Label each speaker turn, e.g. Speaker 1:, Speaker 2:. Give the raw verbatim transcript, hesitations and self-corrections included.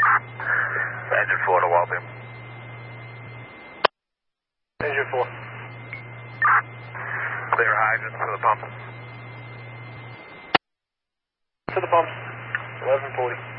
Speaker 1: Engine four to Waltham.
Speaker 2: Engine four.
Speaker 1: Clear hydrant for the pump.
Speaker 2: To the pumps. eleven forty.